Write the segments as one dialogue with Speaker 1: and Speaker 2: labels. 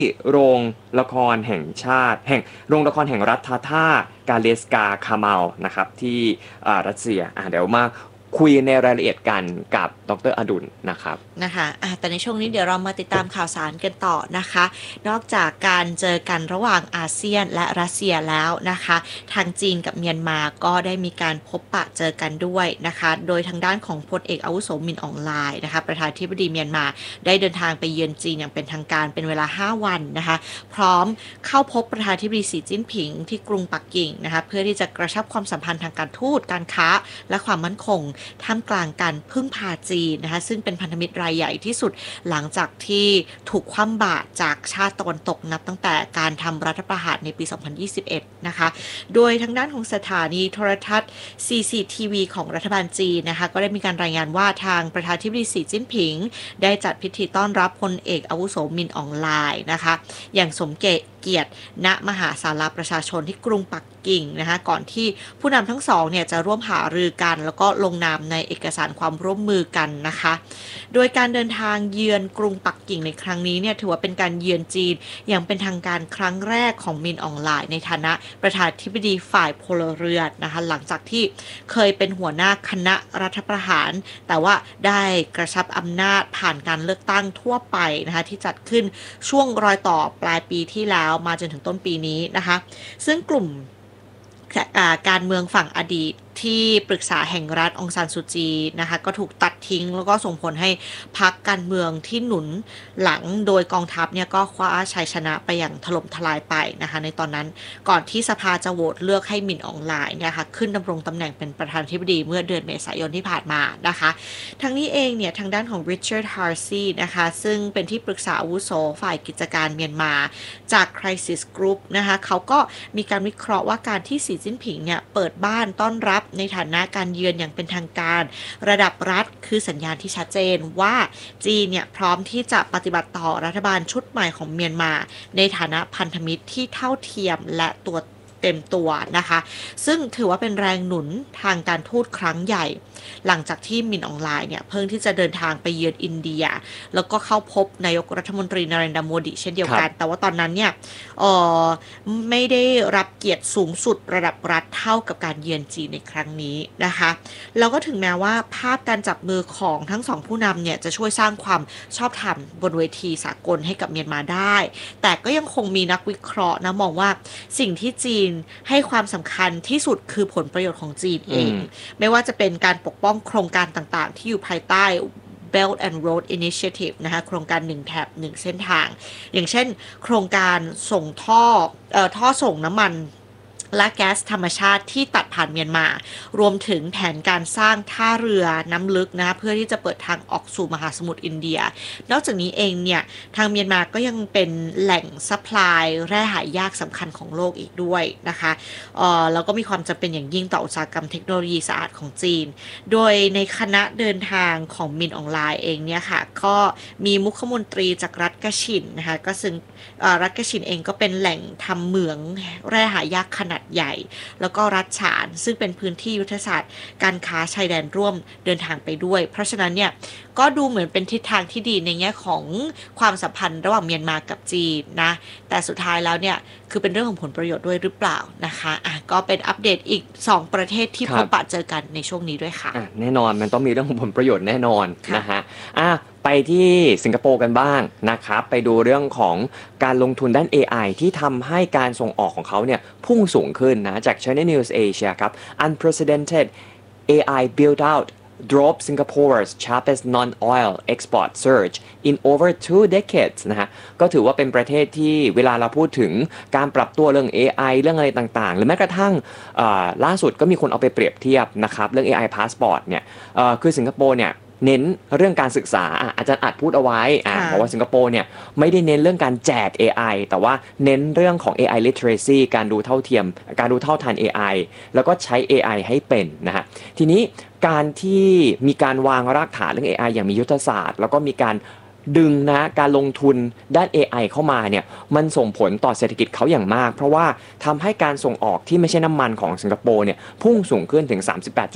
Speaker 1: โรงละครแห่งชาติโรงละครแห่งรัฐทาทากาเลสกาคาเมาลนะครับที่รัสเซียเดี๋ยวมาคุยในรายละเอียดกันกับดรอดุลนะครับ
Speaker 2: นะคะแต่ในช่วงนี้เดี๋ยวเรามาติดตามข่าวสารกันต่อนะคะนอกจากการเจอกันระหว่างอาเซียนและรัสเซียแล้วนะคะทางจีนกับเมียนมาก็ได้มีการพบปะเจอกันด้วยนะคะโดยทางด้านของพลเอกอาวุโสมินอองไลน์นะคะประธานาธิบดีเมียนมาได้เดินทางไปเยือนจีนอย่างเป็นทางการเป็นเวลา5วันนะคะพร้อมเข้าพบประธานาธิบดีสีจิ้นผิงที่กรุงปักกิ่งนะคะเพื่อที่จะกระชับความสัมพันธ์ทางการทูตการค้าและความมั่นคงท่ามกลางการพึ่งพาจีนนะคะซึ่งเป็นพันธมิตรรายใหญ่ที่สุดหลังจากที่ถูกคว่ำบาตรจากชาติตะวันตกนับตั้งแต่การทำรัฐประหารในปี 2021 นะคะโดยทางด้านของสถานีโทรทัศน์ CCTV ของรัฐบาลจีนนะคะก็ได้มีการรายงานว่าทางประธานาธิบดีสีจิ้นผิงได้จัดพิธีต้อนรับพลเอกอาวุโสมินอองไลน์นะคะอย่างสมเกียรติณมหาศาลาประชาชนที่กรุงปักกิ่งนะคะก่อนที่ผู้นำทั้งสองเนี่ยจะร่วมหารือกันแล้วก็ลงนามในเอกสารความร่วมมือกันนะคะโดยการเดินทางเยือนกรุงปักกิ่งในครั้งนี้เนี่ยถือว่าเป็นการเยือนจีนอย่างเป็นทางการครั้งแรกของมินอองไลน์ในฐานะประธานาธิบดีฝ่ายพลเรือนนะคะหลังจากที่เคยเป็นหัวหน้าคณะรัฐประหารแต่ว่าได้กระชับอำนาจผ่านการเลือกตั้งทั่วไปนะคะที่จัดขึ้นช่วงรอยต่อปลายปีที่แล้วมาจนถึงต้นปีนี้นะคะซึ่งกลุ่มการเมืองฝั่งอดีตที่ปรึกษาแห่งรัฐองซานซูจีนะคะก็ถูกตัดทิ้งแล้วก็ส่งผลให้พรรคการเมืองที่หนุนหลังโดยกองทัพเนี่ยก็คว้าชัยชนะไปอย่างถล่มทลายไปนะคะในตอนนั้นก่อนที่สภาจะโหวตเลือกให้มินอองไลน์เนี่ยค่ะขึ้นดำรงตำแหน่งเป็นประธานาธิบดีเมื่อเดือนเมษายนที่ผ่านมานะคะทั้งนี้เองเนี่ยทางด้านของ Richard Harsey นะคะซึ่งเป็นที่ปรึกษาอาวุโสฝ่ายกิจการเมียนมาจาก Crisis Group นะคะเขาก็มีการวิเคราะห์ว่าการที่สีจิ้นผิงเนี่ยเปิดบ้านต้อนรับในฐานะการเยือนอย่างเป็นทางการระดับรัฐคือสัญญาณที่ชัดเจนว่าจีนเนี่ยพร้อมที่จะปฏิบัติต่อรัฐบาลชุดใหม่ของเมียนมาในฐานะพันธมิตรที่เท่าเทียมและตัวเต็มตัวนะคะซึ่งถือว่าเป็นแรงหนุนทางการทูตครั้งใหญ่หลังจากที่มินออนไลน์เนี่ยเพิ่งที่จะเดินทางไปเยือนอินเดียแล้วก็เข้าพบนายกรัฐมนตรีนเรนทร์โมดีเช่นเดียวกันแต่ว่าตอนนั้นเนี่ยไม่ได้รับเกียรติสูงสุดระดับรัฐเท่ากับการเยือนจีนในครั้งนี้นะคะแล้วก็ถึงแม้ว่าภาพการจับมือของทั้งสองผู้นำเนี่ยจะช่วยสร้างความชอบธรรมบนเวทีสากลให้กับเมียนมาได้แต่ก็ยังคงมีนักวิเคราะห์นะมองว่าสิ่งที่จีนให้ความสำคัญที่สุดคือผลประโยชน์ของจีนเองไม่ว่าจะเป็นการปกป้องโครงการต่างๆที่อยู่ภายใต้ Belt and Road Initiative นะคะโครงการ1แถบ1เส้นทางอย่างเช่นโครงการส่งท่อส่งน้ำมันและแก๊สธรรมชาติที่ตัดผ่านเมียนมารวมถึงแผนการสร้างท่าเรือน้ำลึกนะคะเพื่อที่จะเปิดทางออกสู่มหาสมุทรอินเดียนอกจากนี้เองเนี่ยทางเมียนมาก็ยังเป็นแหล่งซัพพลายแร่หายากสำคัญของโลกอีกด้วยนะคะแล้วก็มีความจำเป็นอย่างยิ่งต่ออุตสาหกรรมเทคโนโลยีสะอาดของจีนโดยในคณะเดินทางของมินออนไลน์เองเนี่ยค่ะก็มีมุขมนตรีจากรัฐกะชินนะคะก็ซึ่งรัฐกะชินเองก็เป็นแหล่งทำเหมืองแร่หายากขนาดใหญ่แล้วก็รัฐฉานซึ่งเป็นพื้นที่ยุทธศาสตร์การค้าชายแดนร่วมเดินทางไปด้วยเพราะฉะนั้นเนี่ยก็ดูเหมือนเป็นทิศทางที่ดีในแง่ของความสัมพันธ์ระหว่างเมียนมากับจีนนะแต่สุดท้ายแล้วเนี่ยคือเป็นเรื่องของผลประโยชน์ด้วยหรือเปล่านะคะก็เป็นอัปเดตอีก2ประเทศที่พบปะเจอกันในช่วงนี้ด้วยค่ะ
Speaker 1: แน่นอนมันต้องมีเรื่องของผลประโยชน์แน่นอนนะฮะไปที่สิงคโปร์กันบ้างนะครับไปดูเรื่องของการลงทุนด้าน AI ที่ทำให้การส่งออกของเขาเนี่ยพุ่งสูงขึ้นนะจาก China News Asia ครับ Unprecedented AI build out drove Singapore's sharpest non-oil export surge in over 2 decades นะฮะก็ถือว่าเป็นประเทศที่เวลาเราพูดถึงการปรับตัวเรื่อง AI เรื่องอะไรต่างๆหรือแม้กระทั่งล่าสุดก็มีคนเอาไปเปรียบเทียบนะครับเรื่อง AI passport เนี่ยคือสิงคโปร์เนี่ยเน้นเรื่องการศึกษาอาจารย์อัดพูดเอาไว้บอกว่าสิงคโปร์เนี่ยไม่ได้เน้นเรื่องการแจก AI แต่ว่าเน้นเรื่องของ AI literacy การดูเท่าเทียมการดูเท่าทัน AI แล้วก็ใช้ AI ให้เป็นนะฮะทีนี้การที่มีการวางรากฐานเรื่อง AI อย่างมียุทธศาสตร์แล้วก็มีการดึงนะการลงทุนด้าน AI เข้ามาเนี่ยมันส่งผลต่อเศรษฐกิจเขาอย่างมากเพราะว่าทำให้การส่งออกที่ไม่ใช่น้ำมันของสิงคโปร์เนี่ยพุ่งสูงขึ้นถึง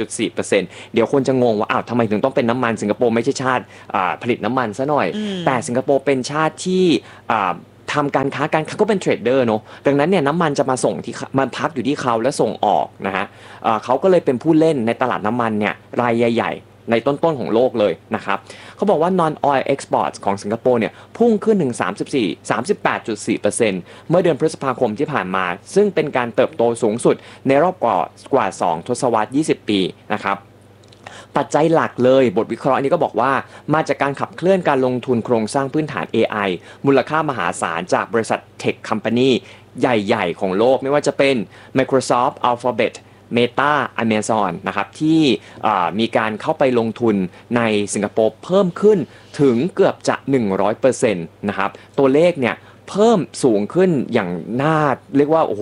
Speaker 1: 38.4% เดี๋ยวคนจะงงว่าทำไมถึงต้องเป็นน้ำมันสิงคโปร์ไม่ใช่ชาติผลิตน้ำมันซะหน่อยแต่สิงคโปร์เป็นชาติที่ทำการค้าก็เป็นเทรดเดอร์เนาะดังนั้นเนี่ยน้ำมันจะมาส่งที่มันพักอยู่ที่เขาและส่งออกนะฮะเขาก็เลยเป็นผู้เล่นในตลาดน้ำมันเนี่ยรายใหญ่ๆในต้นๆของโลกเลยนะครับเขาบอกว่า non oil exports ของสิงคโปร์เนี่ยพุ่งขึ้นถึง38.4%เมื่อเดือนพฤษภาคมที่ผ่านมาซึ่งเป็นการเติบโตสูงสุดในรอบกว่า2ทศวรรษ20 ปีนะครับปัจจัยหลักเลยบทวิเคราะห์นี้ก็บอกว่ามาจากการขับเคลื่อนการลงทุนโครงสร้างพื้นฐาน AI มูลค่ามหาศาลจากบริษัทเทคคัมพานีใหญ่ๆของโลกไม่ว่าจะเป็น Microsoft Alphabet Meta Amazon นะครับที่มีการเข้าไปลงทุนในสิงคโปร์เพิ่มขึ้นถึงเกือบจะ 100% นะครับตัวเลขเนี่ยเพิ่มสูงขึ้นอย่างน่าเรียกว่าโอ้โห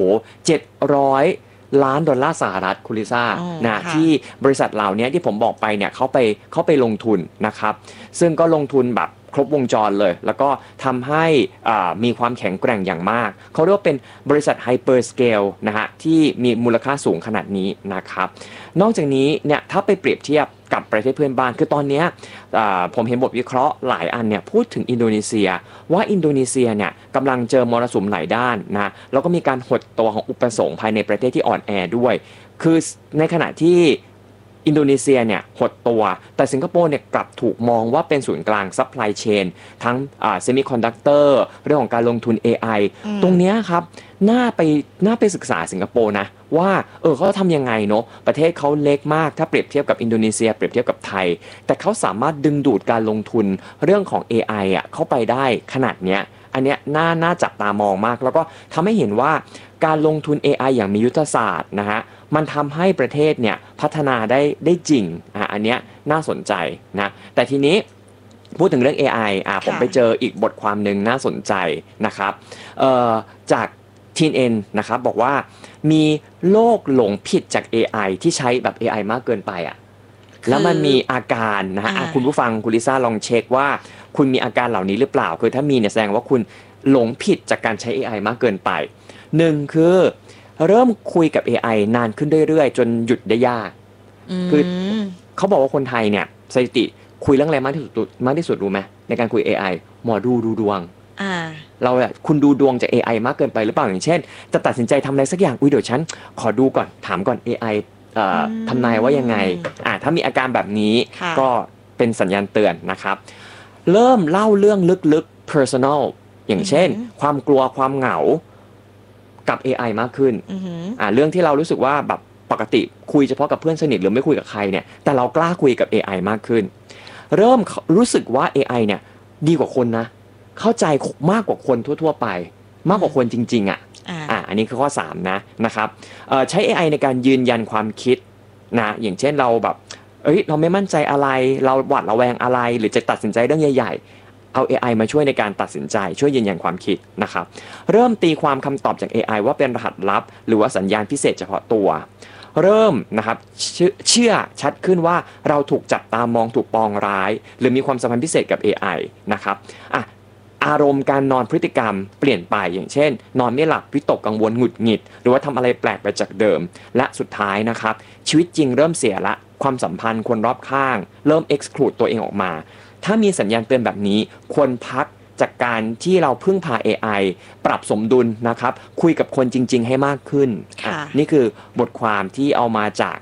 Speaker 1: 700 ล้านดอลลาร์สหรัฐคุณลิซ่านะที่บริษัทเหล่านี้ที่ผมบอกไปเนี่ยเขาไปลงทุนนะครับซึ่งก็ลงทุนแบบครบวงจรเลยแล้วก็ทำให้มีความแข็งแกร่งอย่างมากเขาเรียกว่าเป็นบริษัทไฮเปอร์สเกลนะฮะที่มีมูลค่าสูงขนาดนี้นะครับนอกจากนี้เนี่ยถ้าไปเปรียบเทียบกับประเทศเพื่อนบ้านคือตอนนี้ผมเห็นบทวิเคราะห์หลายอันเนี่ยพูดถึงอินโดนีเซียว่าอินโดนีเซียเนี่ยกำลังเจอมรสุมหลายด้านนะแล้วก็มีการหดตัวของอุปสงค์ภายในประเทศที่อ่อนแอด้วยคือในขณะที่อินโดนีเซียเนี่ยหดตัวแต่สิงคโปร์เนี่ยกลับถูกมองว่าเป็นศูนย์กลางซัพพลายเชนทั้งเซมิคอนดักเตอร์เรื่องของการลงทุน AI ตรงนี้ครับน่าไปศึกษาสิงคโปร์นะว่าเขาทำยังไงเนาะประเทศเขาเล็กมากถ้าเปรียบเทียบกับอินโดนีเซียเปรียบเทียบกับไทยแต่เขาสามารถดึงดูดการลงทุนเรื่องของ AI เข้าไปได้ขนาดเนี้ยอันเนี้ยน่าจับตามองมากแล้วก็ทำให้เห็นว่าการลงทุน AI อย่างมียุทธศาสตร์นะฮะมันทำให้ประเทศเนี่ยพัฒนาได้จริงอันเนี้ยน่าสนใจนะแต่ทีนี้พูดถึงเรื่อง AI ผมไปเจออีกบทความหนึ่งน่าสนใจนะครับจากTNN นะครับบอกว่ามีโรคหลงผิดจาก AI ที่ใช้แบบ AI มากเกินไปแล้วมันมีอาการนะฮะคุณผู้ฟังคุณลิซ่าลองเช็คว่าคุณมีอาการเหล่านี้หรือเปล่าคือถ้ามีเนี่ยแสดงว่าคุณหลงผิดจากการใช้ AI มากเกินไปหนึ่งคือเริ่มคุยกับ AI นานขึ้นเรื่อยๆจนหยุดได้ยากคือเขาบอกว่าคนไทยเนี่ยสถิติคุยเรื่องอะไรมากที่สุดรู้ไหมในการคุย AI หมอดูดวงเราคุณดูดวงจาก AI มากเกินไปหรือเปล่าอย่างเช่นจะตัดสินใจทำอะไรสักอย่างเดี๋ยวฉันขอดูก่อนถามก่อน AI ทำนายว่ายังไงถ้ามีอาการแบบนี้ก็เป็นสัญญาณเตือนนะครับเริ่มเล่าเรื่องลึกๆ personal อย่างเช่นความกลัวความเหงากับ AI มากขึ้นเรื่องที่เรารู้สึกว่าแบบปกติคุยเฉพาะกับเพื่อนสนิทหรือไม่คุยกับใครเนี่ยแต่เรากล้าคุยกับ AI มากขึ้นเริ่มรู้สึกว่า AI เนี่ยดีกว่าคนนะเข้าใจมากกว่าคนทั่วๆไปมากกว่าคนจริงๆอันนี้คือข้อ3นะครับใช้ AI ในการยืนยันความคิดนะอย่างเช่นเราแบบเราไม่มั่นใจอะไรเราหวาดระแวงอะไรหรือจะตัดสินใจเรื่องใหญ่ๆเอา AI มาช่วยในการตัดสินใจช่วยยืนยันความคิดนะครับเริ่มตีความคำตอบจาก AI ว่าเป็นรหัสลับหรือว่าสัญญาณพิเศษเฉพาะตัวเริ่มนะครับเชื่อชัดขึ้นว่าเราถูกจับตามองถูกปองร้ายหรือมีความสัมพันธ์พิเศษกับ AI นะครับอารมณ์การนอนพฤติกรรมเปลี่ยนไปอย่างเช่นนอนไม่หลับวิตกกังวลหงุดหงิดหรือว่าทำอะไรแปลกไปจากเดิมและสุดท้ายนะครับชีวิตจริงเริ่มเสียละความสัมพันธ์คนรอบข้างเริ่ม exclude ตัวเองออกมาถ้ามีสัญญาณเตือนแบบนี้ควรพักจากการที่เราพึ่งพา AI ปรับสมดุลนะครับคุยกับคนจริงๆให้มากขึ้นนี่คือบทความที่เอามาจาก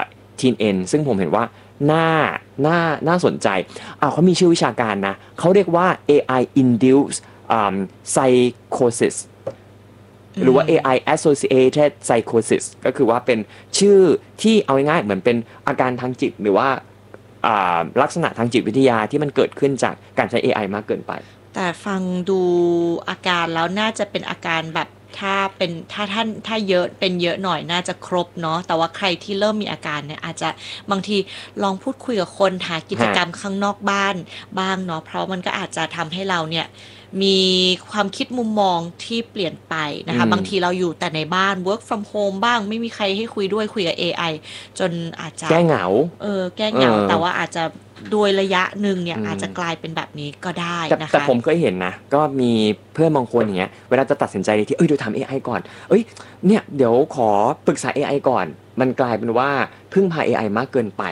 Speaker 1: TNN ซึ่งผมเห็นว่าน่าสนใจเขามีชื่อวิชาการนะเขาเรียกว่า AI induced psychosis หรือว่า AI associated psychosis ก็คือว่าเป็นชื่อที่เอาง่ายๆเหมือนเป็นอาการทางจิตหรือว่าลักษณะทางจิตวิทยาที่มันเกิดขึ้นจากการใช้ AI มากเกินไป
Speaker 2: แต่ฟังดูอาการแล้วน่าจะเป็นอาการแบบถ้าเยอะเป็นเยอะหน่อยน่าจะครบเนาะแต่ว่าใครที่เริ่มมีอาการเนี่ยอาจจะบางทีลองพูดคุยกับคนหากิจกรรมข้างนอกบ้านบ้างเนาะเพราะมันก็อาจจะทำให้เราเนี่ยมีความคิดมุมมองที่เปลี่ยนไปนะคะบางทีเราอยู่แต่ในบ้าน work from home บ้างไม่มีใครให้คุยด้วยคุยกับ AI จนอาจจะ
Speaker 1: แก้เหงา
Speaker 2: แก้เหงาแต่ว่าอาจจะโดยระยะหนึ่งเนี่ยอาจจะกลายเป็นแบบนี้ก็ได้นะคะ
Speaker 1: แต่ผมเคยเห็นนะก็มีเพื่อนบางคนอย่างเงี้ยเวลาจะตัดสินใจที่เดี๋ยวทำ AI ก่อนเนี่ยเดี๋ยวขอปรึกษา AI ก่อนมันกลายเป็นว่าพึ่งพา AI มากเกินไป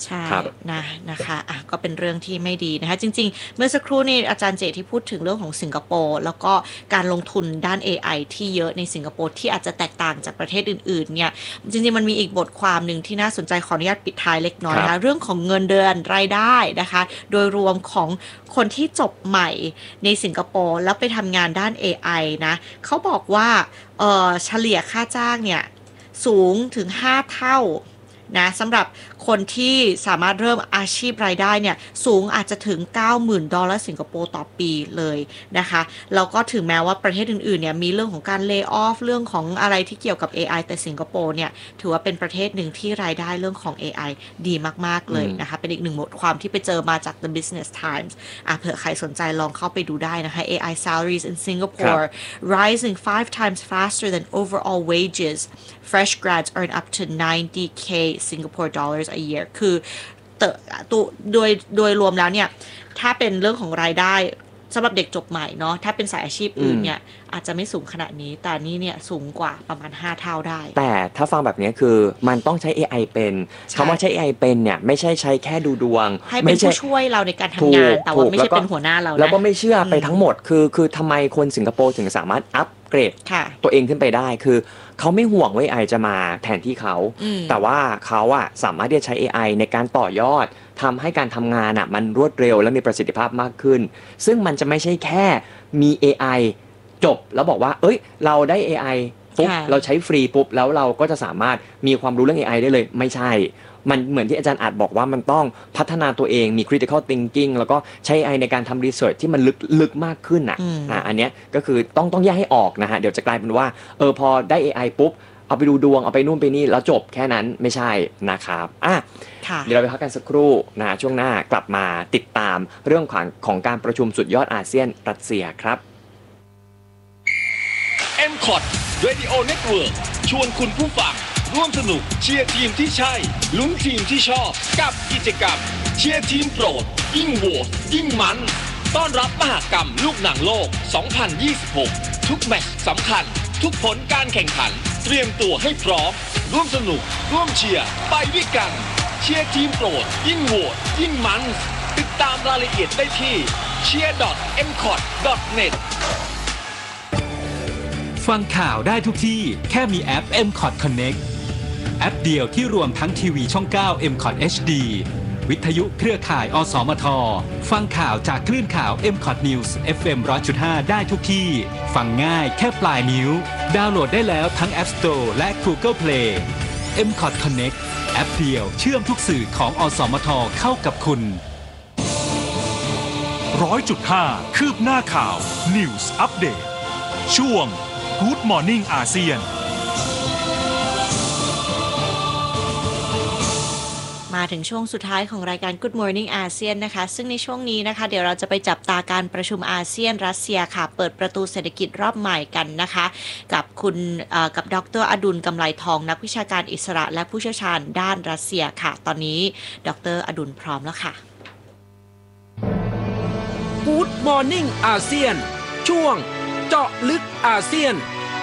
Speaker 2: ใช่
Speaker 1: ครับ
Speaker 2: นะคะก็เป็นเรื่องที่ไม่ดีนะคะจริงๆเมื่อสักครู่นี้อาจารย์เจที่พูดถึงเรื่องของสิงคโปร์แล้วก็การลงทุนด้าน AI ที่เยอะในสิงคโปร์ที่อาจจะแตกต่างจากประเทศอื่นๆเนี่ยจริงๆมันมีอีกบทความหนึ่งที่น่าสนใจขออนุญาตปิดท้ายเล็กน้อยนะคะเรื่องของเงินเดือนรายได้นะคะโดยรวมของคนที่จบใหม่ในสิงคโปร์แล้วไปทำงานด้าน AI นะเขาบอกว่าเฉลี่ยค่าจ้างเนี่ยสูงถึง5 เท่านะสำหรับคนที่สามารถเริ่มอาชีพรายได้เนี่ยสูงอาจจะถึง $90,000 สิงคโปร์ต่อปีเลยนะคะแล้วก็ถึงแม้ว่าประเทศอื่นๆเนี่ยมีเรื่องของการ lay off เรื่องของอะไรที่เกี่ยวกับ AI แต่สิงคโปร์เนี่ยถือว่าเป็นประเทศหนึ่งที่รายได้เรื่องของ AI ดีมากๆเลยนะคะเป็นอีกหนึ่งบทความที่ไปเจอมาจาก The Business Times เผื่อใครสนใจลองเข้าไปดูได้นะคะ AI salaries in Singapore rising 5 times faster than overall wages fresh grads earn up to 90k Singapore dollars a year คือโดยรวมแล้วเนี่ยถ้าเป็นเรื่องของรายได้สำหรับเด็กจบใหม่เนาะถ้าเป็นสายอาชีพอื่นเนี่ยอาจจะไม่สูงขนาดนี้แต่นี่เนี่ยสูงกว่าประมาณ5 เท่าได้
Speaker 1: แต่ถ้าฟังแบบนี้คือมันต้องใช้ AI เป็นคำว่าใช้ AI เป็นเนี่ยไม่ใช่ใช้แค่ดูดวง
Speaker 2: ให้เป็นผู้ช่วยเราในการทำงานแต่ว่าไม่ใช่เป็นหัวหน้าเรานะ
Speaker 1: แล้วก็ไม่เชื่อไปทั้งหมดคือทำไมคนสิงคโปร์ถึงสามารถอัปเกรดตัวเองขึ้นไปได้คือเขาไม่ห่วงว่า AI จะมาแทนที่เขาแต่ว่าเขาอะสามารถที่จะใช้ AI ในการต่อยอดทำให้การทำงานอะมันรวดเร็วและมีประสิทธิภาพมากขึ้นซึ่งมันจะไม่ใช่แค่มี AI จบแล้วบอกว่าเอ้ยเราได้ AI ปุ๊บเราใช้ฟรีปุ๊บแล้วเราก็จะสามารถมีความรู้เรื่อง AI ได้เลยไม่ใช่มันเหมือนที่อาจารย์อาจบอกว่ามันต้องพัฒนาตัวเองมี critical thinking แล้วก็ใช้ AI ในการทำ research ที่มันลึกมากขึ้นอันเนี้ยก็คือต้องแยกให้ออกนะฮะเดี๋ยวจะกลายเป็นว่าพอได้ AI ปุ๊บเอาไปดูดวงเอาไปนู่นไปนี่แล้วจบแค่นั้นไม่ใช่นะครับเดี๋ยวเราไปพักกันสักครู่นะช่วงหน้ากลับมาติดตามเรื่องของการประชุมสุดยอดอาเซียนรัสเซียครับ
Speaker 3: MCOT Radio Network ชวนคุณผู้ฟังร่วมสนุกเชียร์ทีมที่ใช่ลุ้นทีมที่ชอบกับกิจกรรมเชียร์ทีมโปรดยิ่งโหวตยิ่งมันต้อนรับมหกรรมลูกหนังโลก 2026 ทุกแมตช์สำคัญทุกผลการแข่งขันเตรียมตัวให้พร้อมร่วมสนุกร่วมเชียร์ไปด้วยกันเชียร์ทีมโปรดยิ่งโหวตยิ่งมันติดตามรายละเอียดได้ที่ cheer.mcot.net
Speaker 4: ฟังข่าวได้ทุกที่แค่มีแอป MCOT Connect แอปเดียวที่รวมทั้งทีวีช่อง 9 MCOT HD วิทยุเครือข่ายอสมทฟังข่าวจากคลื่นข่าว MCOT News FM 100.5 ได้ทุกที่ฟังง่ายแค่ปลายนิ้วดาวน์โหลดได้แล้วทั้ง App Store และ Google Play MCOT Connect แอปเดียวเชื่อมทุกสื่อของอสมทเข้ากับคุณ
Speaker 5: 100.5 คืบหน้าข่าว News Update ช่วง Good Morning อาเซียน
Speaker 2: มาถึงช่วงสุดท้ายของรายการ Good Morning อาเซียนนะคะซึ่งในช่วงนี้นะคะเดี๋ยวเราจะไปจับตาการประชุมอาเซียนรัสเซียค่ะเปิดประตูเศรษฐกิจรอบใหม่กันนะคะกับดร.อดุลกำไลทองนักวิชาการอิสระและผู้เชี่ยวชาญด้านรัสเซียค่ะตอนนี้ดร.อดุลพร้อมแล้วค่ะ
Speaker 6: Good Morning อาเซียนช่วงเจาะลึกอาเซียน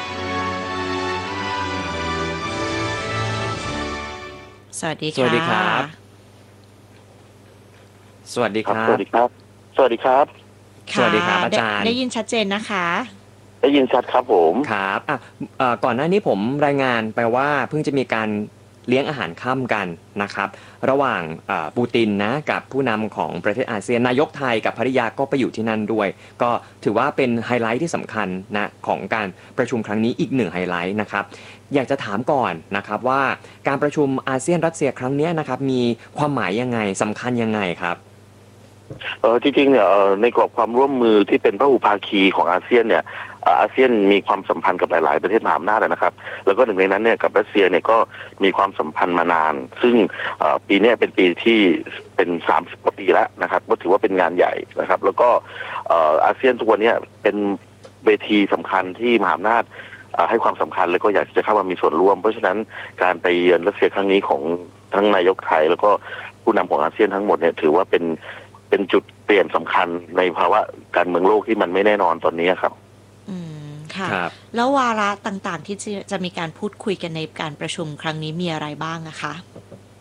Speaker 2: สวัสดีค่ะ
Speaker 1: สวัสดีครับ สวัสดีครับ
Speaker 7: สวัสดีครับ สวัสดีครับ
Speaker 1: สวัสดีครับอาจารย์
Speaker 2: ได้ยินชัดเจนนะคะ
Speaker 7: ได้ยินชัดครับผม
Speaker 1: ครับก่อนหน้านี้ผมรายงานไปว่าเพิ่งจะมีการเลี้ยงอาหารค่ำกันนะครับระหว่างปูตินนะกับผู้นำของประเทศอาเซียนนายกไทยกับภริยาก็ไปอยู่ที่นั่นด้วยก็ถือว่าเป็นไฮไลท์ที่สำคัญนะของการประชุมครั้งนี้อีกหนึ่งไฮไลท์นะครับอยากจะถามก่อนนะครับว่าการประชุมอาเซียนรัสเซียครั้งนี้นะครับมีความหมายยังไงสำคัญยังไงครับ
Speaker 7: จริงๆเนี่ยในกรอบความร่วมมือที่เป็นพหุภาคีของอาเซียนเนี่ยอาเซียนมีความสัมพันธ์กับหลายๆประเทศมหาอำนาจนะครับแล้วก็หนึ่งในนั้นเนี่ยกับรัสเซียเนี่ยก็มีความสัมพันธ์มานานซึ่งปีนี้เป็นปีที่เป็น30 กว่าปีแล้วนะครับก็ถือว่าเป็นงานใหญ่นะครับแล้วก็อาเซียนทุกวันนี้เป็นเวทีสำคัญที่มหาอำนาจให้ความสำคัญแล้วก็อยากจะเข้ามามีส่วนร่วมเพราะฉะนั้นการไปเยือนรัสเซียครั้งนี้ของทั้งนายกไทยแล้วก็ผู้นำของอาเซียนทั้งหมดเนี่ยถือว่าเป็นจุดเปลี่ยนสำคัญในภาวะการเมืองโลกที่มันไม่แน่นอนตอนนี้ครับ
Speaker 2: ค่ะแล้ววาระต่างๆที่จะมีการพูดคุยกันในการประชุมครั้งนี้มีอะไรบ้างนะคะ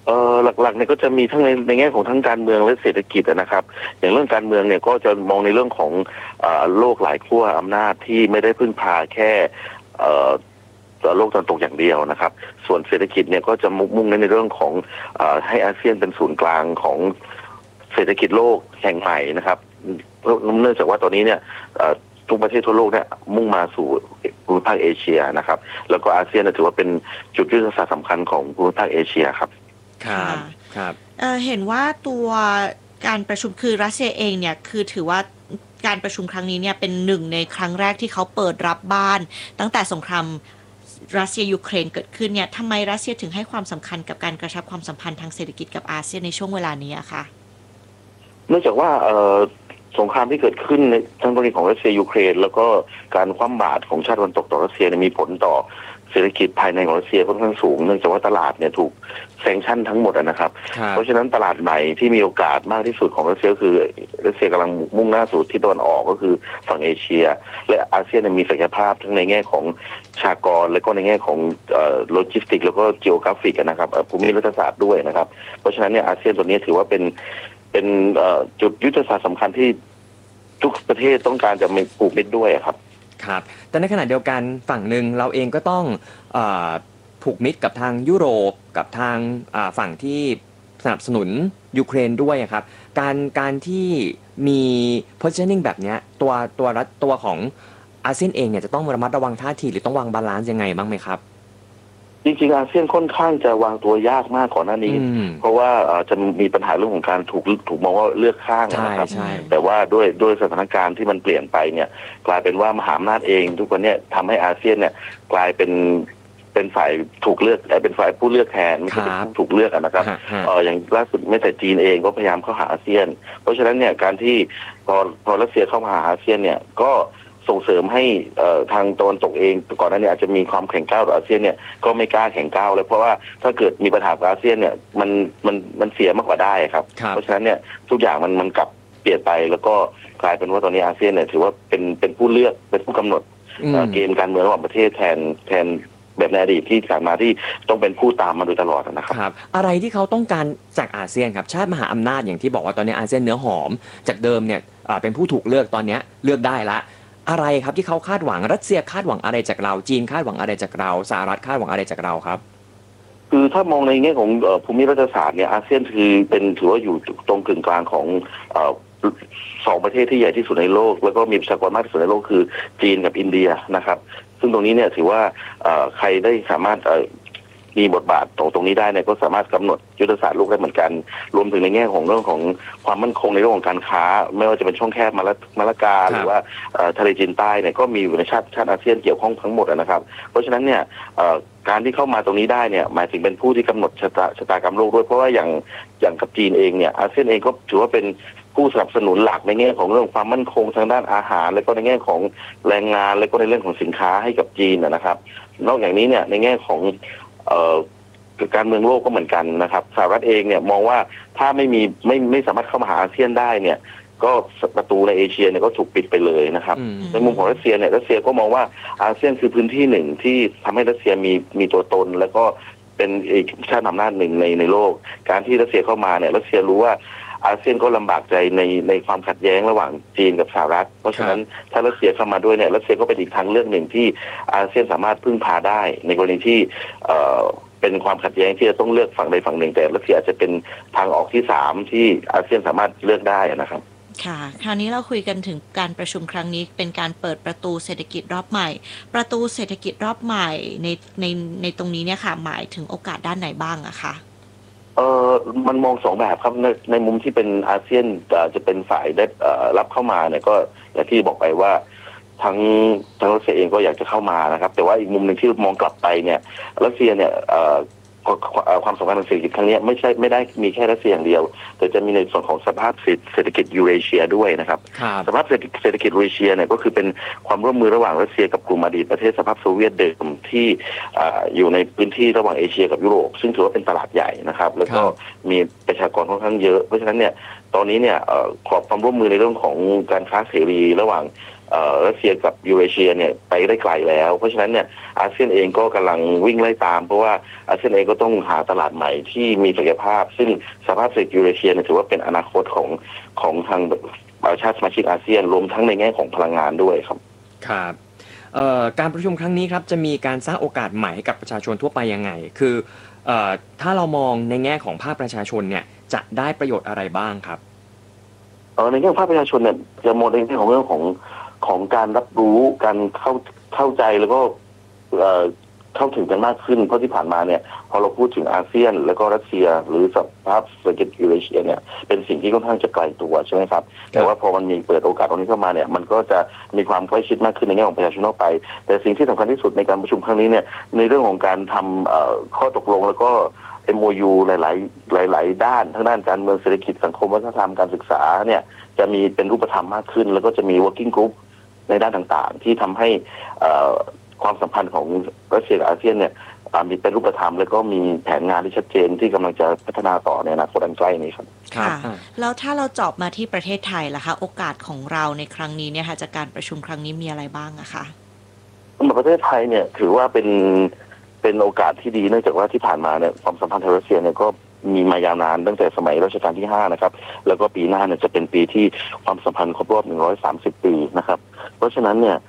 Speaker 7: หลักๆเนี่ยก็จะมีทั้งในแง่ของทั้งการเมืองและเศรษฐกิจนะครับอย่างเรื่องการเมืองเนี่ยก็จะมองในเรื่องของโลกหลายขั้วอำนาจที่ไม่ได้พึ่งพาแค่โลกตะวันตกอย่างเดียวนะครับส่วนเศรษฐกิจเนี่ยก็จะมุ่งในเรื่องของให้อาเซียนเป็นศูนย์กลางของเศรษฐกิจโลกแห่งใหม่นะครับเพราะเนื่องจากว่าตอนนี้เนี่ยทุกประเทศทั่วโลกเนี่ยมุ่งมาสู่ภูมิภาคเอเชียนะครับแล้วก็อาเซียนถือว่าเป็นจุดยุทธศาสตร์สำคัญของภูมิภาคเอเชียครับ
Speaker 1: ครับ
Speaker 2: เห็นว่าตัวการประชุมคือรัสเซียเองเนี่ยคือถือว่าการประชุมครั้งนี้เนี่ยเป็นหนึ่งในครั้งแรกที่เขาเปิดรับบ้านตั้งแต่สงครามรัสเซียยูเครนเกิดขึ้นเนี่ยทำไมรัสเซียถึงให้ความสำคัญกับการกระชับความสัมพันธ์ทางเศรษฐกิจกับอาเซียนในช่วงเวลานี้คะ
Speaker 7: เนื่องจากว่าสงครามที่เกิดขึ้นในทั้งกรณีของรัสเซียยูเครนแล้วก็การคว่ำบาตรของชาติตะวันตกต่อรัสเซียมีผลต่อเศรษฐกิจภายในของรัสเซียค่อนข้างสูงเนื่องจากว่าตลาดเนี่ยถูกแซงชั่นทั้งหมดนะครับเพราะฉะนั้นตลาดใหม่ที่มีโอกาสมากที่สุดของรัสเซียคือรัสเซียกำลังมุ่งหน้าสู่ทิศตะวันออกก็คือฝั่งเอเชียและอาเซียนมีศักยภาพทั้งในแง่ของประชากรและก็ในแง่ของโลจิสติกแล้วก็จีโอกราฟิกนะครับภูมิรัฐศาสตร์ด้วยนะครับเพราะฉะนั้นเนี่ยอาเซียนตัวนี้ถือว่าเป็นจุดยุทธศาสตร์สำคัญที่ทุกประเทศต้องการจะมีผูกมิตรด้วยครับ
Speaker 1: ครับแต่ในขณะเดียวกันฝั่งหนึ่งเราเองก็ต้องผูกมิตรกับทางยุโรปกับทางฝั่งที่สนับสนุนยูเครนด้วยครับการที่มี positioning แบบนี้ตัวของอาเซียนเองเนี่ยจะต้องระมัดระวังท่าทีหรือต้องวางบาลานซ์ยังไงบ้างไหมครับ
Speaker 7: จริงๆอาเซียนค่อนข้างจะวางตัวยากมากก่อนหน้านี้เพราะว่าจะมีปัญหาเรื่องของการถูกมองว่าเลือกข้างนะครับแต่ว่าด้วยสถานการณ์ที่มันเปลี่ยนไปเนี่ยกลายเป็นว่ามหาอำนาจเองทุกคนเนี่ยทำให้อาเซียนเนี่ยกลายเป็นฝ่ายถูกเลือกเป็นฝ่ายผู้เลือกแทนไม่ใช่ผู้ถูกเลือกนะครับอย่างล่าสุดแม้แต่จีนเองก็พยายามเข้าหาอาเซียนเพราะฉะนั้นเนี่ยการที่พอรัสเซียเข้ามาหาอาเซียนเนี่ยก็ส่งเสริมให้ทางตะวันตกเองก่อนหน้านี้อาจจะมีความแข็งก้าวต่ออาเซียนเนี่ยก็ไม่กล้าแข็งก้าวเลยเพราะว่าถ้าเกิดมีปัญหากับอาเซียนเนี่ยมันเสียมากกว่าได้ครับเพราะฉะนั้นเนี่ยทุกอย่างมันกลับเปลี่ยนไปแล้วก็กลายเป็นว่าตอนนี้อาเซียนเนี่ยถือว่าเป็นผู้เลือกเป็นผู้กำหนดเกมการเมืองระหว่างประเทศแทนแบบในอดีตที่ผ่านมาที่ต้องเป็นผู้ตามมาโดยตลอดนะครับ
Speaker 1: อะไรที่เขาต้องการจากอาเซียนครับชาติมหาอำนาจอย่างที่บอกว่าตอนนี้อาเซียนเนื้อหอมจากเดิมเนี่ยเป็นผู้ถูกเลือกตอนนี้เลือกได้ละอะไรครับที่เขาคาดหวังรัสเซียคาดหวังอะไรจากเราจีนคาดหวังอะไรจากเราสหรัฐคาดหวังอะไรจากเราครับ
Speaker 7: คือถ้ามองในแง่ของภูมิรัฐศาสตร์เนี่ยอาเซียนถือว่าอยู่ตรงกึ่งกลางของสองประเทศที่ใหญ่ที่สุดในโลกแล้วก็มีประชากรมากที่สุดในโลกคือจีนกับอินเดียนะครับซึ่งตรงนี้เนี่ยถือว่าใครได้สามารถมีบทบาทตรงนี้ได้เนี่ยก็สามารถกำหนดยุทธศาสตร์โลกได้เหมือนกันรวมถึงในแง่ของเรื่องของความมั่นคงในเรื่องของการค้าไม่ว่าจะเป็นช่องแคบมาลากาหรือว่าทะเลจีนใต้เนี่ยก็มีอยู่ในชาติอาเซียนเกี่ยวข้องทั้งหมดนะครับเพราะฉะนั้นเนี่ยการที่เข้ามาตรงนี้ได้เนี่ยหมายถึงเป็นผู้ที่กำหนดชะตากรรมโลกด้วยเพราะว่าอย่างกับจีนเองเนี่ยอาเซียนเองก็ถือว่าเป็นผู้สนับสนุนหลักในแง่ของเรื่องความมั่นคงทางด้านอาหารและก็ในแง่ของแรงงานและก็ในเรื่องของสินค้าให้กับจีนนะครับนอกจากนี้เนี่ยในแง่ของการเมืองโลกก็เหมือนกันนะครับสหรัฐเองเนี่ยมองว่าถ้าไม่สามารถเข้ามาหาอาเซียนได้เนี่ยก็ประตูในเอเชียเนี่ยก็ถูกปิดไปเลยนะครับในมุมของรัสเซียเนี่ยรัสเซียก็มองว่าอาเซียนคือพื้นที่หนึ่งที่ทำให้รัสเซียมีตัวตนแล้วก็เป็นอีกชาติอำนาจหนึ่งในโลกการที่รัสเซียเข้ามาเนี่ยรัสเซียรู้ว่าอาเซียนก็ลำบากใจในความขัดแย้งระหว่างจีนกับสหรัฐเพราะฉะนั้นถ้ารัสเซียเข้ามาด้วยเนี่ยรัสเซียก็เป็นอีกทางเลือกหนึ่งที่อาเซียนสามารถพึ่งพาได้ในกรณีที่เป็นความขัดแย้งที่จะต้องเลือกฝั่งใดฝั่งหนึ่งแต่รัสเซียอาจจะเป็นทางออกที่3ที่อาเซียนสามารถเลือกได้นะครับ
Speaker 2: ค่ะคราวนี้เราคุยกันถึงการประชุมครั้งนี้เป็นการเปิดประตูเศรษฐกิจรอบใหม่ประตูเศรษฐกิจรอบใหม่ในตรงนี้เนี่ยค่ะหมายถึงโอกาสด้านไหนบ้างอะคะ
Speaker 7: มันมอง2แบบครับในมุมที่เป็นอาเซียนจะเป็นฝ่ายได้รับเข้ามาเนี่ยก็อย่างที่บอกไปว่าทั้งรัสเซียเองก็อยากจะเข้ามานะครับแต่ว่าอีกมุมหนึ่งที่มองกลับไปเนี่ยรัสเซียเนี่ยความสำคัญทางเศรษฐกิจครั้งนี้ไม่ได้มีแค่รัสเซียอย่างเดียวแต่จะมีในส่วนของสภาพเศรษฐกิจยูเรเชียด้วยนะครับสภาพเศรษฐกิจยูเรเชียเนี่ยก็คือเป็นความร่วมมือระหว่างรัสเซียกับกลุ่มอดีตประเทศสภาพโซเวียตเดิมที่อยู่ในพื้นที่ระหว่างเอเชียกับยุโรปซึ่งถือว่าเป็นตลาดใหญ่นะครับแล้วก็มีประชากรค่อนข้างเยอะเพราะฉะนั้นเนี่ยตอนนี้เนี่ยขอบความร่วมมือในเรื่องของการค้าเสรีระหว่างรัสเซียกับยูเรเชียเนี่ยไปได้ไกลแล้วเพราะฉะนั้นเนี่ยอาเซียนเองก็กำลังวิ่งไล่ตามเพราะว่าอาเซียนเองก็ต้องหาตลาดใหม่ที่มีศักยภาพซึ่งสภาพเศรษฐกิจยูเรเชียเนี่ยถือว่าเป็นอนาคตของทางชาติสมาชิกอาเซียนรวมทั้งในแง่ของพลังงานด้วยครับ
Speaker 1: ครับการประชุมครั้งนี้ครับจะมีการสร้างโอกาสใหม่ให้กับประชาชนทั่วไปยังไงคือถ้าเรามองในแง่ของภาคประชาชนเนี่ยจะได้ประโยชน์อะไรบ้างครับ
Speaker 7: ในแง่ของภาคประชาชนเนี่ยจะมองในแง่ของเรื่องของการรับรู้การเข้าใจแล้วก็เข้าถึงกันมากขึ้นเพราะที่ผ่านมาเนี่ยพอเราพูดถึงอาเซียนแล้วก็รัสเซียหรือสภาพเศรษฐกิจยูเรเชียเนี่ยเป็นสิ่งที่ค่อนข้างจะไกลตัวใช่ไหมครับแต่ว่าพอมันมีเปิดโอกาสตรงนี้เข้ามาเนี่ยมันก็จะมีความใกล้ชิดมากขึ้นในแง่ของประชาชนทั่วไปแต่สิ่งที่สำคัญที่สุดในการประชุมครั้งนี้เนี่ยในเรื่องของการทำข้อตกลงแล้วก็ MOU หลายด้านทั้งด้านการเมืองเศรษฐกิจสังคมวัฒนธรรมการศึกษาเนี่ยจะมีเป็นรูปธรรมมากขึ้นแล้วก็จะมี working group ในด้านต่างๆที่ทำให้ความสัมพันธ์ของรัสเซียกับอาเซียนเนี่ยมีเป็นรูปธรรมแล้วก็มีแผนงานที่ชัดเจนที่กำลังจะพัฒนาต่อในอนาคตอันใกล้นี้ครับ
Speaker 2: ค่ะแล้วถ้าเราเจาะมาที่ประเทศไทยล่ะคะโอกาสของเราในครั้งนี้เนี่ยค่ะจากการประชุมครั้งนี้มีอะไรบ้างอะคะ
Speaker 7: สำหรับประเทศไทยเนี่ยถือว่าเป็นโอกาสที่ดีเนื่องจากว่าที่ผ่านมาเนี่ยความสัมพันธ์ไทยรัสเซียเนี่ยก็มีมายาวนานตั้งแต่สมัยรัชกาลที่5นะครับแล้วก็ปีหน้าเนี่ยจะเป็นปีที่ความสัมพันธ์ครบรอบ130ปีนะครับเพราะฉะนั้นเนี่ย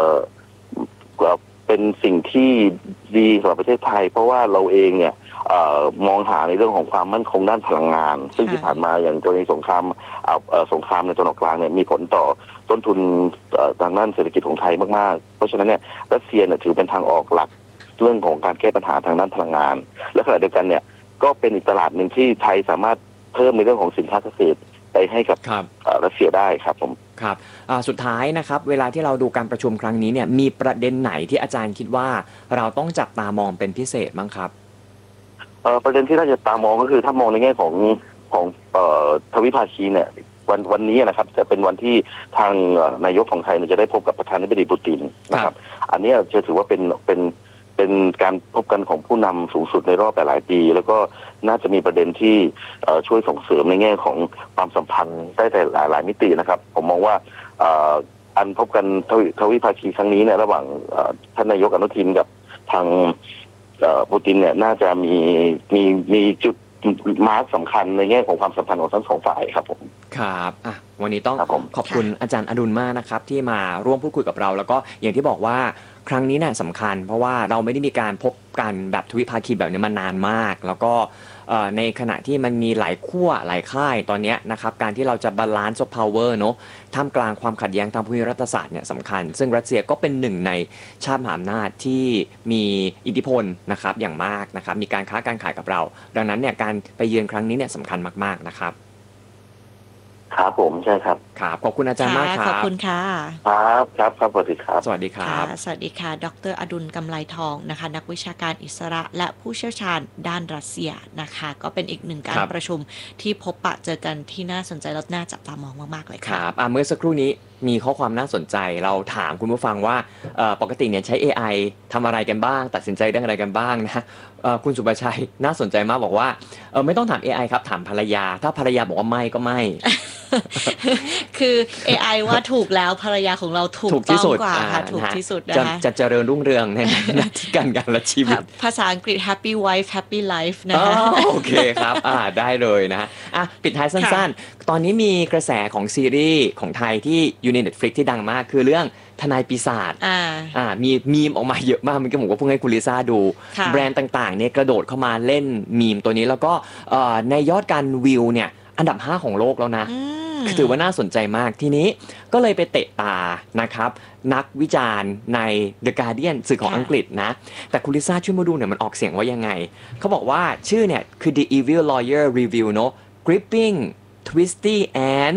Speaker 7: เป็นสิ่งที่ดีสำหรับประเทศไทยเพราะว่าเราเองเนี่ยมองหาในเรื่องของความมั่นคงด้านพลังงานซึ่งที่ผ่านมาอย่างกรณีสงครามในตะวันออกกลางเนี่ยมีผลต่อต้นทุนทางด้านเศรษฐกิจของไทยมากๆเพราะฉะนั้นเนี่ยรัสเซียเนี่ยถือเป็นทางออกหลักเรื่องของการแก้ปัญหาทางด้านพลังงานและขณะเดียวกันเนี่ยก็เป็นอีกตลาดหนึ่งที่ไทยสามารถเพิ่มในเรื่องของสินค้าเกษตรไปให้กับรัสเซียได้ครับผม
Speaker 1: ครับสุดท้ายนะครับเวลาที่เราดูการประชุมครั้งนี้เนี่ยมีประเด็นไหนที่อาจารย์คิดว่าเราต้องจับตามองเป็นพิเศษบ้างครับ
Speaker 7: ประเด็นที่น่าจะตามองก็คือถ้ามองในแง่ของทวิภาคีเนี่ยวันนี้นะครับจะเป็นวันที่ทางนายกของไทยจะได้พบกับประธานาธิบดีปูตินนะครับอันนี้จะถือว่าเป็นการพบกันของผู้นำสูงสุดในรอบหลายปีแล้วก็น่าจะมีประเด็นที่ช่วยส่งเสริมในแง่ของความสัมพันธ์ได้แต่หลายมิตินะครับผมมองว่าอันพบกันทวิภาคีครั้งนี้เนี่ยระหว่างท่านนายกอนุทินกับทางปูตินเนี่ยน่าจะมีจุดมาร์คสำคัญในแง่ของความสัมพันธ์ของทั้งสองฝ่ายครับผม
Speaker 1: ครับวันนี้ต้องขอบคุณอาจารย์อดุลมากนะครับที่มาร่วมพูดคุยกับเราแล้วก็อย่างที่บอกว่าครั้งนี้เนี่ยสำคัญเพราะว่าเราไม่ได้มีการพบกันแบบทวิภาคีแบบนี้มานานมากแล้วก็ในขณะที่มันมีหลายขั้วหลายค่ายตอนนี้นะครับการที่เราจะบาลานซ์พาวเวอร์เนาะท่ามกลางความขัดแย้งทางภูมิรัฐศาสตร์เนี่ยสำคัญซึ่งรัสเซียก็เป็นหนึ่งในชาติมหาอำนาจที่มีอิทธิพลนะครับอย่างมากนะครับมีการค้าการขายกับเราดังนั้นเนี่ยการไปเยือนครั้งนี้เนี่ยสำคัญมากๆนะครับ
Speaker 7: ครับผมใช่ครับ
Speaker 1: ครับขอบคุณอาจารย์มากครับ
Speaker 2: ขอบคุณค่ะ
Speaker 7: ครับสวัสดีครับ
Speaker 1: สวัสดีครับ
Speaker 2: สวัสดีค่ะดร.อดุลกำไลทองนะคะนักวิชาการอิสระและผู้เชี่ยวชาญด้านรัสเซียนะคะก็เป็นอีกหนึ่งการประชุมที่พบปะเจอกันที่น่าสนใจและน่าจับตามองมากๆเลยค่ะ
Speaker 1: ครับเมื่อสักครู่นี้มีข้อความน่าสนใจเราถามคุณผู้ฟังว่าปกติเนี่ยใช้ AI ทำอะไรกันบ้างตัดสินใจเรื่องอะไรกันบ้างนะคุณสุภชัยน่าสนใจมากบอกว่าไม่ต้องถาม AI ครับถามภรรยาถ้าภรรยาบอกว่าไม่ก็ไม่
Speaker 2: คือ AI ว่าถูกแล้วภรรยาของเราถูกต้องกว่าค่ะถูกที่สุดนะคะ
Speaker 1: จะเจริญรุ่งเรืองในหน้าที่การงานและชีวิต
Speaker 2: ภาษาอังกฤษ Happy Wife Happy Life นะคะ
Speaker 1: โอเคครับได้เลยนะปิดท้ายสั้นๆตอนนี้มีกระแสของซีรีส์ของไทยที่อยู่ใน Netflix ที่ดังมากคือเรื่องทนายปีศาจมีมีมออกมาเยอะมากมันก็ผมก็เพิ่งให้คุณลิซ่าดูแบรนด์ต่างๆเนี่ยกระโดดเข้ามาเล่นมีมตัวนี้แล้วก็ในยอดการวิวเนี่ยอันดับ5ของโลกแล้วนะถือว่าน่าสนใจมากทีนี้ก็เลยไปเตะตานะครับนักวิจารณ์ใน The Guardian สื่อของอังกฤษนะแต่คุณลิซ่าช่วยมาดูเนี่ยมันออกเสียงว่ายังไงเขาบอกว่าชื่อเนี่ยคือ The Evil Lawyer Review เนอะ Gripping Twisty and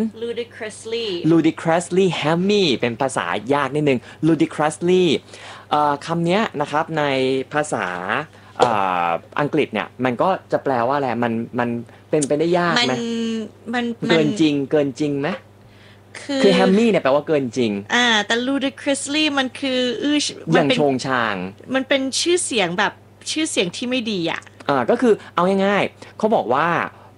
Speaker 1: ludicrously hammy เป็นภาษายากนิดนึง ludicrously คำนี้นะครับในภาษาอังกฤษเนี่ยมันก็จะแปลว่าอะไรมันเป็นไปได้ยากไหม
Speaker 2: มัน
Speaker 1: เกินจริงไหมคือ hammy เนี่ยแปลว่าเกินจริง
Speaker 2: แต่ ludicrously มันคือ
Speaker 1: อย่างโชงชาง
Speaker 2: มันเป็นชื่อเสียงแบบชื่อเสียงที่ไม่ดีก็
Speaker 1: คือเอาง่ายๆเขาบอกว่า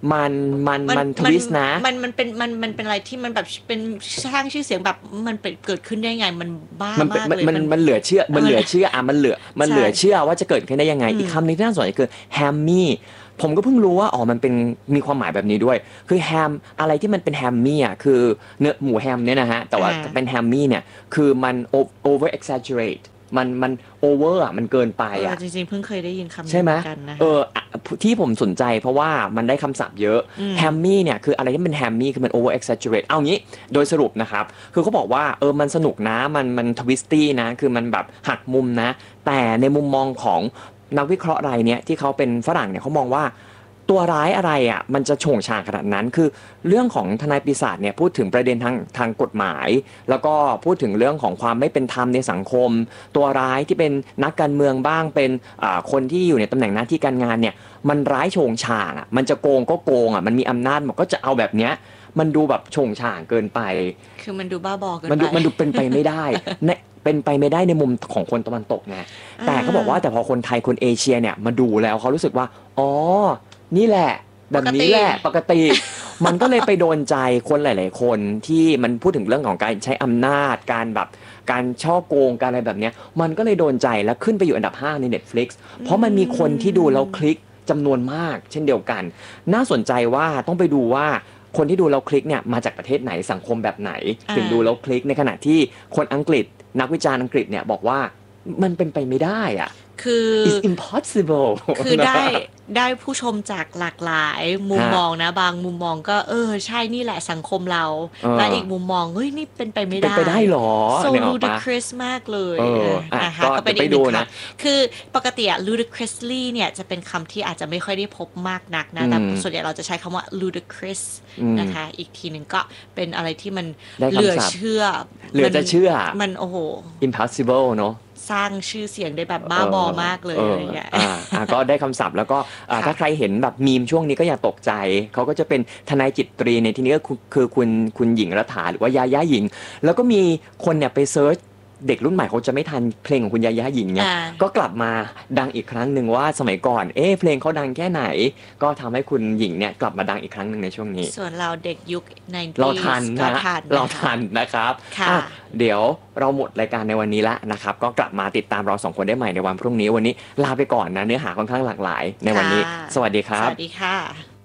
Speaker 1: มันทวิสต์นะ
Speaker 2: มันเป็นอะไรที่มันแบบเป็นสร้างชื่อเสียงแบบมันเป็นเกิดขึ้นได้ไงมันบ้ามากเลย
Speaker 1: มันเหลือเชื่อมันเหลือเชื่อมันเหลือเชื่อว่าจะเกิดขึ้นได้ยังไงอีกคำนึงที่น่าสนใจคือแฮมมี่ผมก็เพิ่งรู้ว่ามันเป็นมีความหมายแบบนี้ด้วยคือแฮมอะไรที่มันเป็นแฮมมี่อ่ะคือเนื้อหมูแฮมเนี่ยนะฮะแต่ว่าเป็นแฮมมี่เนี่ยคือมัน over exaggerate มันโอเวอร์อ่ะมันเกินไปอ่ะ
Speaker 2: จริงๆเพิ่งเคยได้ยินคำนี้
Speaker 1: ใช่ไหม
Speaker 2: กันนะ
Speaker 1: ที่ผมสนใจเพราะว่ามันได้คำศัพท์เยอะแฮมมี่เนี่ยคืออะไรที่เป็นแฮมมี่คือมัน over exaggerate เอางี้โดยสรุปนะครับคือเขาบอกว่ามันสนุกนะมันทวิสตี้นะคือมันแบบหักมุมนะแต่ในมุมมองของนักวิเคราะห์รายเนี้ยที่เขาเป็นฝรั่งเนี่ยเขามองว่าตัวร้ายอะไรอ่ะมันจะโฉงฉางขนาดนั้นคือเรื่องของทนายปีศาจเนี่ยพูดถึงประเด็นทางกฎหมายแล้วก็พูดถึงเรื่องของความไม่เป็นธรรมในสังคมตัวร้ายที่เป็นนักการเมืองบ้างเป็นคนที่อยู่ในตำแหน่งหน้าที่การงานเนี่ยมันร้ายโฉงฉางอ่ะมันจะโกงก็โกงอ่ะมันมีอำนาจมันก็จะเอาแบบเนี้ยมันดูแบบโฉงฉางเกินไป
Speaker 2: คือมันดูบ้าบอเกินไป
Speaker 1: มันดูเป็นไปไม่ได้เป็นไปไม่ได้ในมุมของคนตะวันตกไงแต่เขาบอกว่าแต่พอคนไทยคนเอเชียเนี่ยมาดูแล้วเขารู้สึกว่าอ๋อนี่แหละแบบนี้แหละปกติมันก็เลยไปโดนใจคนหลายๆคนที่มันพูดถึงเรื่องของการใช้อำนาจการช่อโกงการอะไรแบบนี้มันก็เลยโดนใจแล้วขึ้นไปอยู่อันดับ5ใน Netflix เพราะมันมีคนที่ดูแล้วคลิกจำนวนมากเช่นเดียวกันน่าสนใจว่าต้องไปดูว่าคนที่ดูแล้วคลิกเนี่ยมาจากประเทศไหนสังคมแบบไหนถึงดูแล้วคลิกในขณะที่คนอังกฤษนักวิจารณ์อังกฤษเนี่ยบอกว่ามันเป็นไปไม่ได้อะ
Speaker 2: คือ
Speaker 1: it's impossible
Speaker 2: คือได้ผู้ชมจากหลากหลายมุมมองนะบางมุมมองก็ใช่นี่แหละสังคมเราและอีกมุมมองเฮ้ยนี่เป็นไปไม่ได้
Speaker 1: เป็นไปได้หรอ
Speaker 2: so ludicrous มากเลยนะคะก็ไปดูนะคือปกติludicrously เนี่ยจะเป็นคำที่อาจจะไม่ค่อยได้พบมากนักนะแต่ส่วนใหญ่เราจะใช้คำว่า ludicrous นะคะอีกทีหนึ่งก็เป็นอะไรที่มันเหลือจะเชื่อมันโอ้โห
Speaker 1: impossible เนาะ
Speaker 2: สร้างชื่อเสียงได้แบบบ้าบอมากเลยอะไรอย่างเงี้ย
Speaker 1: ก็ได้คำศัพท์แล้วก็ถ้าใครเห็นแบบมีมช่วงนี้ก็อย่าตกใจเขาก็จะเป็นทนายจิตรีในที่นี้ก็คือคุณหญิงรัฐาหรือว่ายาย่าหญิงแล้วก็มีคนเนี่ยไปเซิร์ชเด็กรุ่นใหม่เขาจะไม่ทันเพลงของคุณยาย่าหญิงเนี่ยก็กลับมาดังอีกครั้งหนึ่งว่าสมัยก่อนเพลงเขาดังแค่ไหนก็ทำให้คุณหญิงเนี่ยกลับมาดังอีกครั้งหนึ่งในช่วงนี้
Speaker 2: ส่วนเราเด็กยุค 90s
Speaker 1: เราทันนะครับเดี๋ยวเราหมดรายการในวันนี้แล้วนะครับก็กลับมาติดตามเรา2คนได้ใหม่ในวันพรุ่งนี้วันนี้ลาไปก่อนนะเนื้อหาค่อนข้างหลากหลายในวันนี้สวัสดีครับ
Speaker 2: สวัสดีค่ะ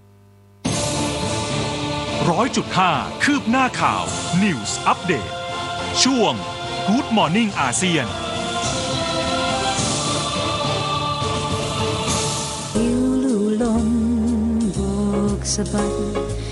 Speaker 5: 100.5 คืบหน้าข่าว News Update ช่วง Good Morning อาเซียน
Speaker 8: หิวลู่ลมโบกสะบัด